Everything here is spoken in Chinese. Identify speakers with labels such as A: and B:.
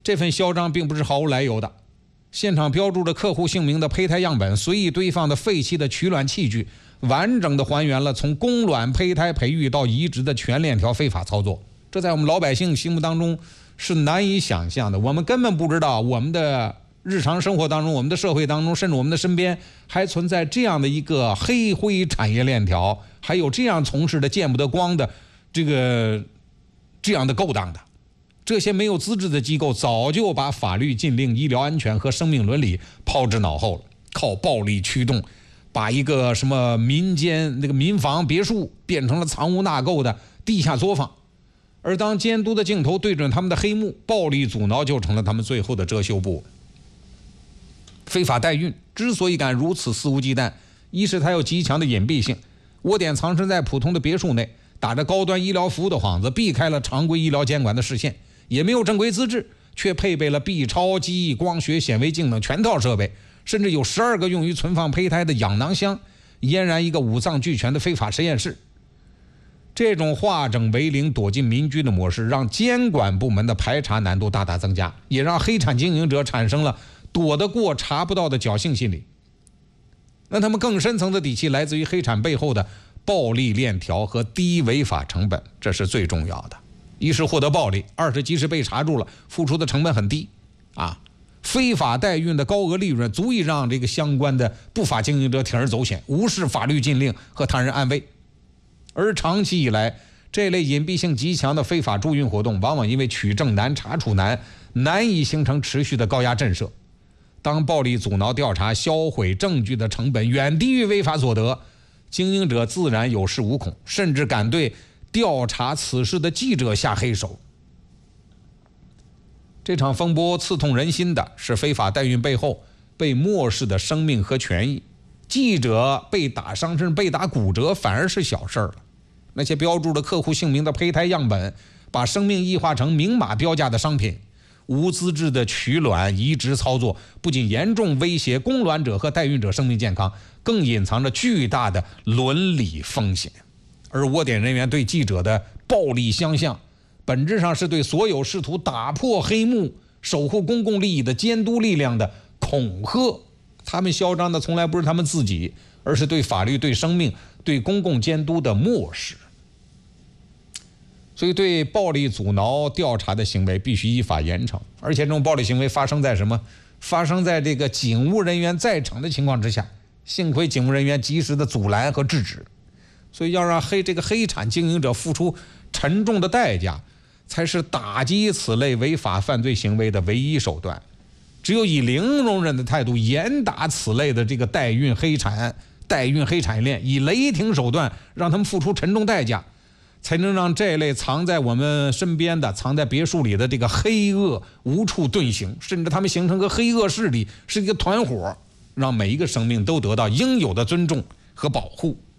A: 这份嚣张并不是毫无来由的。现场标注着客户姓名的胚胎样本，随意堆放的废弃的取卵器具，完整的还原了从公卵胚胎培育到移植的全链条非法操作。这在我们老百姓心目当中是难以想象的，我们根本不知道我们的日常生活当中，我们的社会当中，甚至我们的身边还存在这样的一个黑灰产业链条，还有这样从事的见不得光的这样的勾当的。这些没有资质的机构早就把法律禁令、医疗安全和生命伦理抛之脑后了，靠暴力驱动，把一个什么民间那个民房别墅变成了藏污纳垢的地下作坊。而当监督的镜头对准他们的黑幕，暴力阻挠就成了他们最后的遮羞布。非法代孕之所以敢如此肆无忌惮，一是它有极强的隐蔽性，窝点藏身在普通的别墅内，打着高端医疗服务的幌子，避开了常规医疗监管的视线，也没有正规资质，却配备了 B 超机、光学显微镜等全套设备，甚至有12个用于存放胚胎的氧囊箱，俨然一个五脏俱全的非法实验室。这种化整为零躲进民居的模式，让监管部门的排查难度大大增加，也让黑产经营者产生了躲得过查不到的侥幸心理。那他们更深层的底气来自于黑产背后的暴利链条和低违法成本，这是最重要的。一是获得暴利，二是即使被查住了，付出的成本很低啊。非法代孕的高额利润足以让这个相关的不法经营者铤而走险，无视法律禁令和他人安危。而长期以来，这类隐蔽性极强的非法助孕活动，往往因为取证难、查处难，难以形成持续的高压震慑。当暴力阻挠调查、销毁证据的成本远低于违法所得，经营者自然有恃无恐，甚至敢对调查此事的记者下黑手。这场风波刺痛人心的是非法代孕背后被漠视的生命和权益。记者被打伤甚至被打骨折反而是小事了，那些标注着客户姓名的胚胎样本，把生命异化成明码标价的商品，无资质的取卵移植操作不仅严重威胁供卵者和代孕者生命健康，更隐藏着巨大的伦理风险。而窝点人员对记者的暴力相向，本质上是对所有试图打破黑幕、守护公共利益的监督力量的恐吓。他们嚣张的从来不是他们自己，而是对法律、对生命、对公共监督的漠视。所以对暴力阻挠调查的行为必须依法严惩，而且这种暴力行为发生在什么？发生在这个警务人员在场的情况之下，幸亏警务人员及时的阻拦和制止。所以要让这个黑产经营者付出沉重的代价，才是打击此类违法犯罪行为的唯一手段。只有以零容忍的态度严打此类的这个代孕黑产业链，以雷霆手段让他们付出沉重代价，才能让这类藏在我们身边的、藏在别墅里的这个黑恶无处遁形，甚至他们形成个黑恶势力，是一个团伙，让每一个生命都得到应有的尊重和保护。